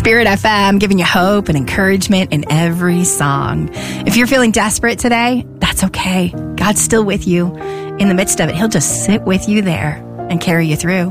Spirit FM, giving you hope and encouragement in every song. If you're feeling desperate today, that's okay. God's still with you in the midst of it. He'll just sit with you there and carry you through.